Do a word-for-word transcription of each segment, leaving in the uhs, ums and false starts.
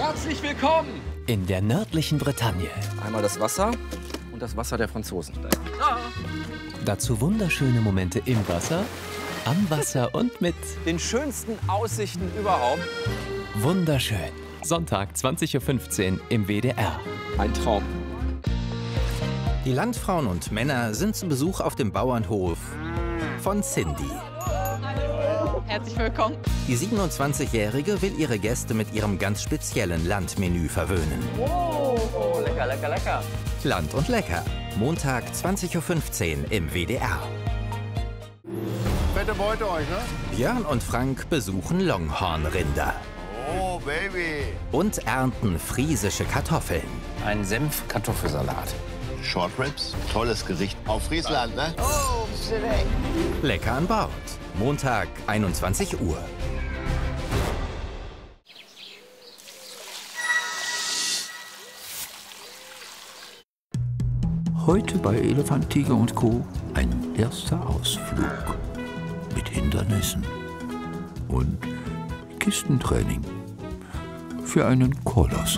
Herzlich willkommen in der nördlichen Bretagne. Einmal das Wasser und das Wasser der Franzosen. Ah. Dazu wunderschöne Momente im Wasser, am Wasser und mit den schönsten Aussichten überhaupt. Wunderschön. Sonntag zwanzig Uhr fünfzehn im W D R. Ein Traum. Die Landfrauen und Männer sind zu Besuch auf dem Bauernhof von Cindy. Herzlich willkommen. Die siebenundzwanzigjährige will ihre Gäste mit ihrem ganz speziellen Landmenü verwöhnen. Oh, oh, lecker, lecker, lecker. Land und Lecker. Montag zwanzig Uhr fünfzehn im W D R. Fette Beute euch, ne? Björn und Frank besuchen Longhornrinder. Oh, Baby. Und ernten friesische Kartoffeln. Ein Senf-Kartoffelsalat. Short Ribs, tolles Gericht. Auf Friesland, ne? Oh, shit, ey. Lecker an Bord. Montag, einundzwanzig Uhr. Heute bei Elefant, Tiger und Co. ein erster Ausflug mit Hindernissen und Kistentraining für einen Koloss.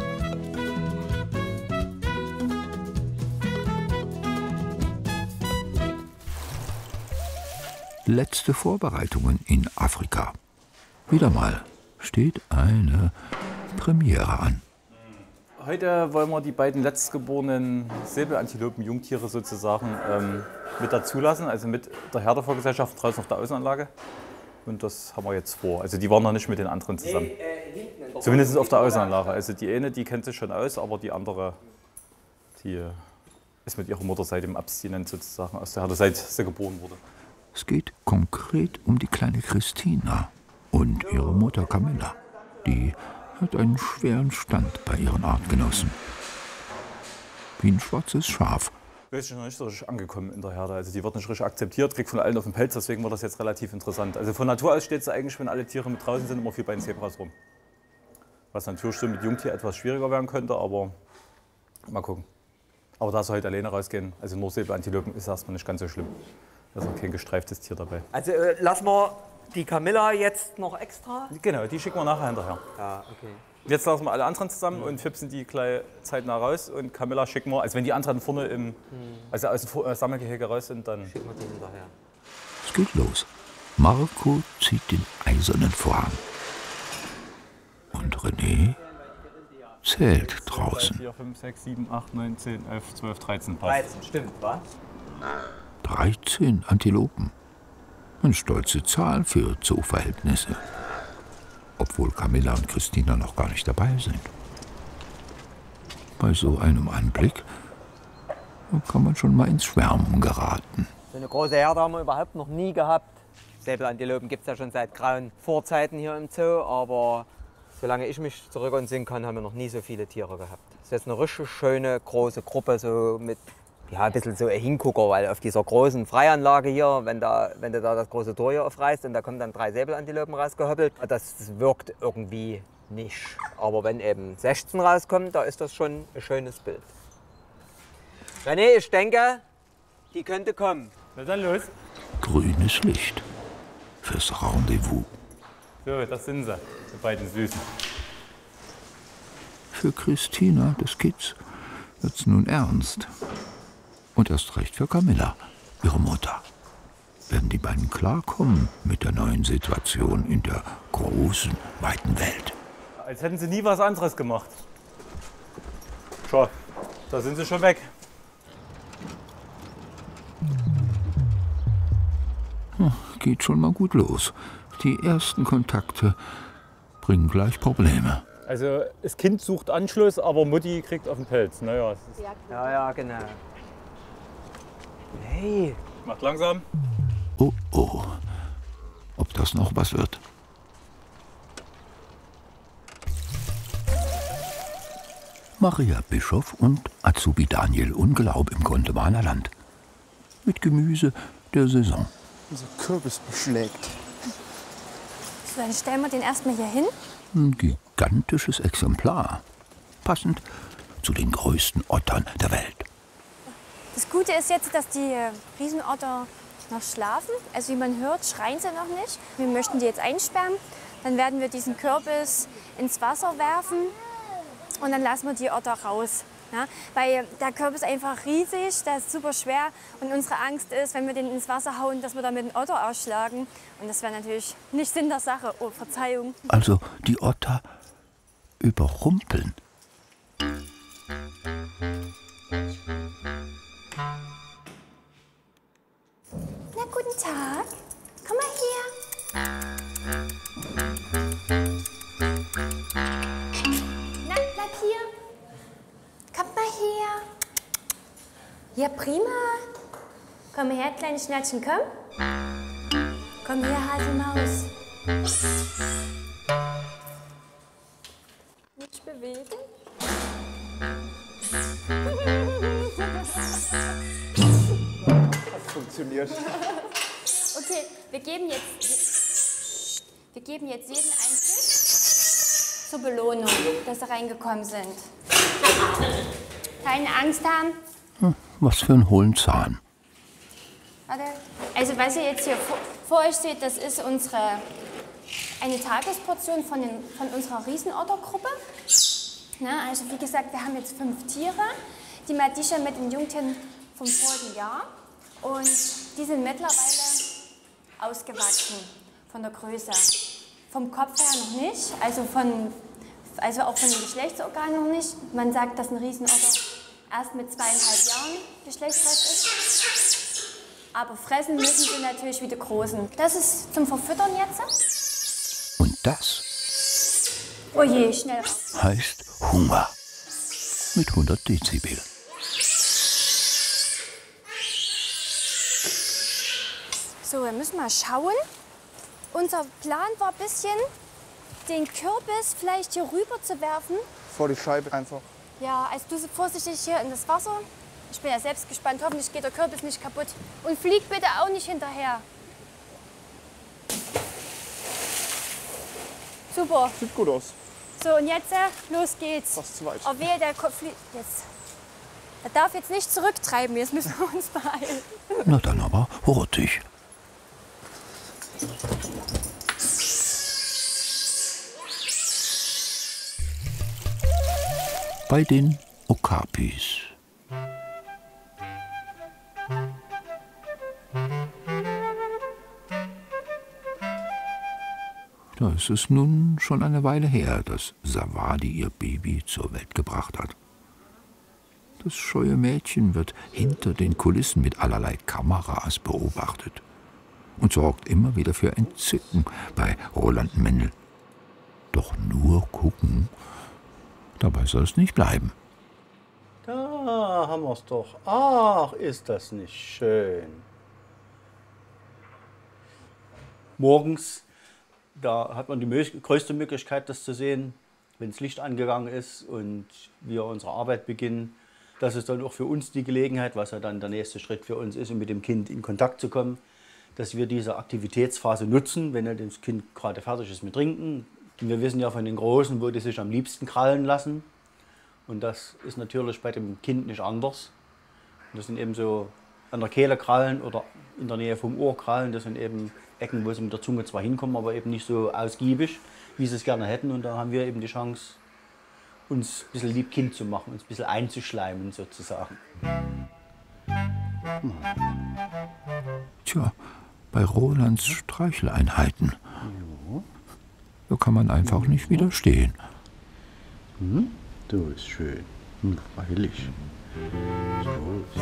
Letzte Vorbereitungen in Afrika. Wieder mal steht eine Premiere an. Heute wollen wir die beiden letztgeborenen Säbelantilopen-Jungtiere sozusagen ähm, mit dazulassen, also mit der Herdervorgesellschaft draußen auf der Außenanlage. Und das haben wir jetzt vor. Also die waren noch nicht mit den anderen zusammen. Zumindest auf der Außenanlage. Also die eine, die kennt sich schon aus, aber die andere, die ist mit ihrer Mutter seit dem Abstinent sozusagen aus der Herde, seit sie geboren wurde. Es geht konkret um die kleine Christina und ihre Mutter Camilla. Die hat einen schweren Stand bei ihren Artgenossen. Wie ein schwarzes Schaf. Die ist noch nicht so richtig angekommen in der Herde. Also die wird nicht richtig akzeptiert, kriegt von allen auf den Pelz, deswegen war das jetzt relativ interessant. Also von Natur aus steht sie eigentlich, wenn alle Tiere mit draußen sind, immer viel bei den Zebras rum. Was natürlich schon mit Jungtier etwas schwieriger werden könnte, aber mal gucken. Aber da sie heute alleine rausgehen, also nur Säbelantilopen, ist erstmal nicht ganz so schlimm. Da ist kein gestreiftes Tier dabei. Also äh, lassen wir die Camilla jetzt noch extra? Genau, die schicken wir nachher hinterher. Ja, okay. Jetzt lassen wir alle anderen zusammen und fipsen die gleich zeitnah raus. Und Camilla schicken wir, also wenn die anderen vorne im, also aus dem Sammelgehege raus sind, dann schicken wir die hinterher. Es geht los. Marco zieht den eisernen Vorhang. Und René zählt draußen. vier, fünf, sechs, sieben, acht, neun, zehn, elf, zwölf, dreizehn. dreizehn, stimmt, was? dreizehn Antilopen. Eine stolze Zahl für Zooverhältnisse. Obwohl Camilla und Christina noch gar nicht dabei sind. Bei so einem Anblick kann man schon mal ins Schwärmen geraten. So eine große Herde haben wir überhaupt noch nie gehabt. Säbelantilopen gibt es ja schon seit grauen Vorzeiten hier im Zoo, aber solange ich mich zurück entsinnen kann, haben wir noch nie so viele Tiere gehabt. Das ist jetzt eine richtig schöne große Gruppe, so mit ja, ein bisschen so ein Hingucker, weil auf dieser großen Freianlage hier, wenn, da, wenn du da das große Tor hier aufreißt und da kommen dann drei Säbelantilopen rausgehoppelt, das wirkt irgendwie nicht. Aber wenn eben sechzehn rauskommen, da ist das schon ein schönes Bild. René, ich denke, die könnte kommen. Na dann los. Grünes Licht fürs Rendezvous. So, das sind sie, die beiden Süßen. Für Christina des Kids wird's nun ernst. Und erst recht für Camilla, ihre Mutter. Werden die beiden klarkommen mit der neuen Situation in der großen, weiten Welt? Als hätten sie nie was anderes gemacht. Schau, da sind sie schon weg. Geht schon mal gut los. Die ersten Kontakte bringen gleich Probleme. Also das Kind sucht Anschluss, aber Mutti kriegt auf den Pelz. Naja, es ist Ja, ja, genau. Hey. Macht langsam. Oh, oh. Ob das noch was wird? Maria Bischof und Azubi Daniel Unglaub im Gondemaner Land. Mit Gemüse der Saison. Unser Kürbis beschlägt. So, dann stellen wir den erstmal hier hin. Ein gigantisches Exemplar. Passend zu den größten Ottern der Welt. Das Gute ist jetzt, dass die Riesenotter noch schlafen. Also wie man hört, schreien sie noch nicht. Wir möchten die jetzt einsperren. Dann werden wir diesen Kürbis ins Wasser werfen und dann lassen wir die Otter raus. Ja, weil der Körper ist einfach riesig, der ist super schwer und unsere Angst ist, wenn wir den ins Wasser hauen, dass wir damit einen Otter ausschlagen. Und das wäre natürlich nicht Sinn der Sache. Oh, Verzeihung. Also die Otter überrumpeln. Na, guten Tag. Komm mal hier. Na, bleib hier. Kommt mal her. Ja, prima. Komm her, kleines Schnattchen, komm. Komm her, Hasemaus. Nicht bewegen. Das funktioniert. Okay, wir geben jetzt, wir geben jetzt jedem ein Stück zur Belohnung, dass sie reingekommen sind. Keine Angst haben. Hm, was für ein hohlen Zahn. Warte. Also was ihr jetzt hier vor, vor euch seht, das ist unsere, eine Tagesportion von, den, von unserer Riesenottergruppe. Na, also wie gesagt, wir haben jetzt fünf Tiere. Die Madisha mit den Jungtieren vom vorigen Jahr. Und die sind mittlerweile ausgewachsen von der Größe. Vom Kopf her noch nicht, also, von, also auch von den Geschlechtsorganen noch nicht. Man sagt, dass ein Riesenotter erst mit zweieinhalb Jahren geschlechtsreif ist. Aber fressen müssen sie natürlich wie die Großen. Das ist zum Verfüttern jetzt. Und das Oh je, schnell raus. heißt Hunger. Mit hundert Dezibel. So, wir müssen mal schauen. Unser Plan war ein bisschen, den Kürbis vielleicht hier rüber zu werfen. Vor die Scheibe einfach. Ja, also du vorsichtig hier in das Wasser. Ich bin ja selbst gespannt. Hoffentlich geht der Kürbis nicht kaputt. Und flieg bitte auch nicht hinterher. Super. Sieht gut aus. So, und jetzt, äh, los geht's. Fast zu weit. Oh weh, der Kopf fliegt jetzt. Er darf jetzt nicht zurücktreiben. Jetzt müssen wir uns beeilen. Na dann aber hurtig. Bei den Okapis. Da ist es nun schon eine Weile her, dass Savadi ihr Baby zur Welt gebracht hat. Das scheue Mädchen wird hinter den Kulissen mit allerlei Kameras beobachtet und sorgt immer wieder für Entzücken bei Roland Mennel. Doch nur gucken, dabei soll es nicht bleiben. Da haben wir es doch. Ach, ist das nicht schön. Morgens, da hat man die größte Möglichkeit, das zu sehen, wenn das Licht angegangen ist und wir unsere Arbeit beginnen. Das ist dann auch für uns die Gelegenheit, was ja dann der nächste Schritt für uns ist, um mit dem Kind in Kontakt zu kommen, dass wir diese Aktivitätsphase nutzen, wenn das Kind gerade fertig ist mit Trinken. Und wir wissen ja von den Großen, wo die sich am liebsten krallen lassen. Und das ist natürlich bei dem Kind nicht anders. Das sind eben so an der Kehle krallen oder in der Nähe vom Ohr krallen. Das sind eben Ecken, wo sie mit der Zunge zwar hinkommen, aber eben nicht so ausgiebig, wie sie es gerne hätten. Und da haben wir eben die Chance, uns ein bisschen Liebkind zu machen, uns ein bisschen einzuschleimen sozusagen. Tja, bei Rolands Streicheleinheiten, da kann man einfach nicht widerstehen. Hm? Du ist schön. Hm, freilich. So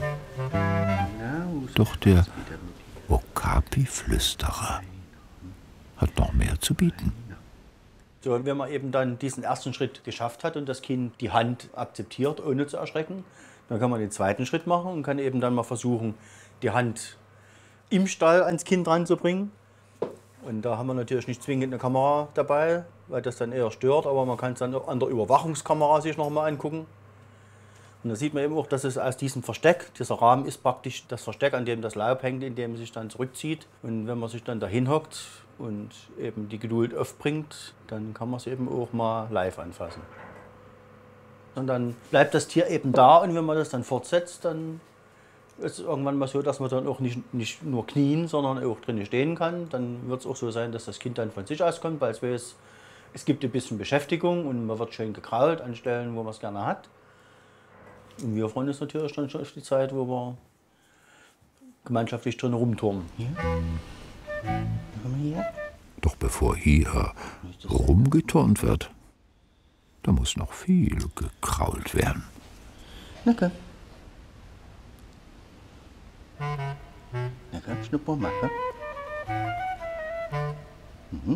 ist. Doch der Okapi-Flüsterer hat noch mehr zu bieten. So, und wenn man eben dann diesen ersten Schritt geschafft hat und das Kind die Hand akzeptiert, ohne zu erschrecken, dann kann man den zweiten Schritt machen und kann eben dann mal versuchen, die Hand im Stall ans Kind ranzubringen. Und da haben wir natürlich nicht zwingend eine Kamera dabei, weil das dann eher stört, aber man kann es dann an der Überwachungskamera sich noch mal angucken. Und da sieht man eben auch, dass es aus diesem Versteck, dieser Rahmen ist praktisch das Versteck, an dem das Laub hängt, in dem es sich dann zurückzieht. Und wenn man sich dann dahin hockt und eben die Geduld aufbringt, dann kann man es eben auch mal live anfassen. Und dann bleibt das Tier eben da und wenn man das dann fortsetzt, dann ist es irgendwann mal so, dass man dann auch nicht, nicht nur knien, sondern auch drinnen stehen kann. Dann wird es auch so sein, dass das Kind dann von sich aus kommt, weil es weiß, Es gibt ein bisschen Beschäftigung und man wird schön gekrault an Stellen, wo man es gerne hat. Und wir freuen uns natürlich dann schon auf die Zeit, wo wir gemeinschaftlich drin rumturnen. Hier. Hier. Doch bevor hier rumgeturnt wird, da muss noch viel gekrault werden. Na komm. Na komm, Schnupper machen. Mhm.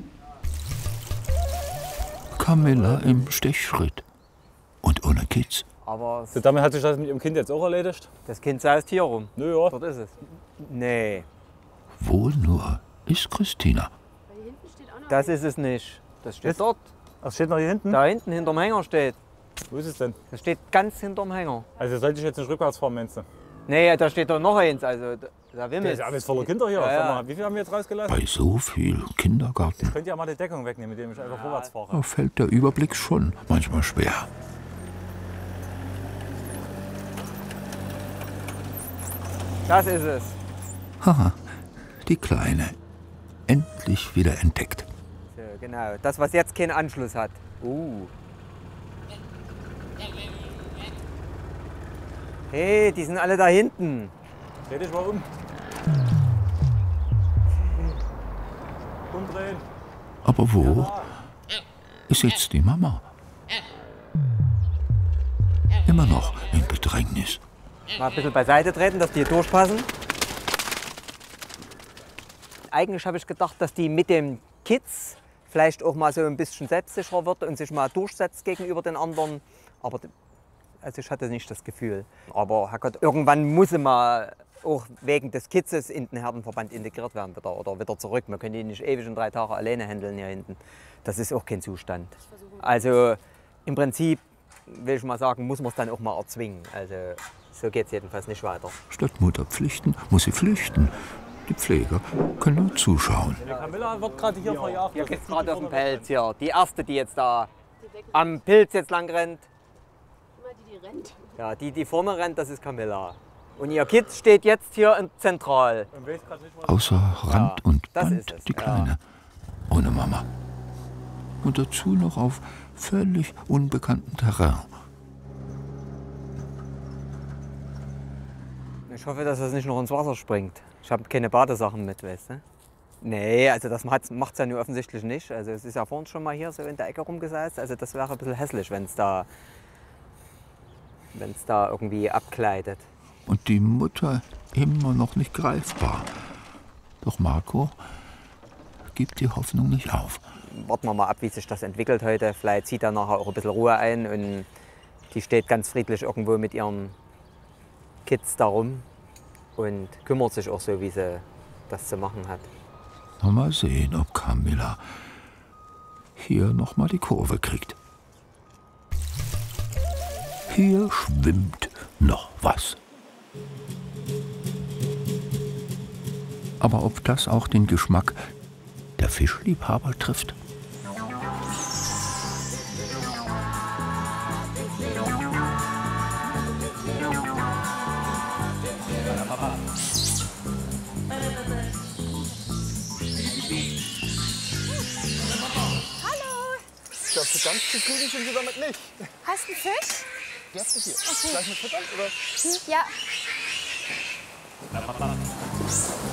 Camilla im Stechschritt. Und ohne Kids. Aber So, damit hat sich das mit Ihrem Kind jetzt auch erledigt? das Kind saust hier rum. Nö, ja. Dort ist es. Nee, Wohl nur ist Christina. das ist es nicht. Das steht Jetzt? dort. Was steht noch hier hinten? Da hinten hinterm Hänger steht. Wo ist es denn? Das steht ganz hinterm Hänger. Also sollte ich jetzt nicht rückwärts fahren, meinst du? Nee, da steht doch noch eins. Also da, da Das wimmelt ist ja alles voller Kinder hier. Ja, Sag ja. mal, wie viel haben wir jetzt rausgelassen? Bei so viel Kindergarten, Könnt ihr ja mal die Deckung wegnehmen, mit dem ich einfach vorwärts fahre. da fällt der Überblick schon manchmal schwer. Das ist es. Haha, die Kleine. Endlich wieder entdeckt. So, genau. Das, was jetzt keinen Anschluss hat. Uh. Hey, die sind alle da hinten. Dreh dich mal um. Umdrehen. Aber wo ist jetzt die Mama? Immer noch in Bedrängnis. Mal ein bisschen beiseite treten, dass die hier durchpassen. Eigentlich habe ich gedacht, dass die mit den Kids vielleicht auch mal so ein bisschen selbstsicherer wird und sich mal durchsetzt gegenüber den anderen. Aber also ich hatte nicht das Gefühl. Aber Herrgott, irgendwann muss sie mal auch wegen des Kitzes in den Herdenverband integriert werden wieder, oder wieder zurück. Man kann die nicht ewig in drei Tage alleine handeln hier hinten. Das ist auch kein Zustand. Also im Prinzip, will ich mal sagen, muss man es dann auch mal erzwingen. Also so geht es jedenfalls nicht weiter. Statt Mutter pflichten, muss sie flüchten. Die Pfleger können nur zuschauen. Die Camilla wird gerade hier verjagt. Hier geht es gerade auf den Pelz. Hier. Die erste, die jetzt da am Pilz jetzt lang rennt. Die, die rennt. Ja, die, die vorne rennt, das ist Camilla. Und ihr Kind steht jetzt hier in zentral. Außer Rand Ja, und das Band ist es, die Kleine. Ohne Mama. Und dazu noch auf völlig unbekanntem Terrain. Ich hoffe, dass das nicht noch ins Wasser springt. Ich habe keine Badesachen mit, weißt du? Nee, also das macht es ja nur offensichtlich nicht. Also es ist ja vorhin schon mal hier so in der Ecke rumgeseist. Also das wäre ein bisschen hässlich, wenn es da, wenn's da irgendwie abgleitet. Und die Mutter immer noch nicht greifbar. Doch Marco gibt die Hoffnung nicht auf. Warten wir mal ab, wie sich das entwickelt heute. Vielleicht zieht da nachher auch ein bisschen Ruhe ein und die steht ganz friedlich irgendwo mit ihren Kids da rum und kümmert sich auch so, wie sie das zu machen hat. Mal sehen, ob Camilla hier noch mal die Kurve kriegt. Hier schwimmt noch was. Aber ob das auch den Geschmack der Fischliebhaber trifft? Ich glaube, so ganz zufrieden sind Sie damit nicht. Hast du einen Fisch? Ja, das hier. Okay. Gleich mit Futtern, oder? Hm, ja.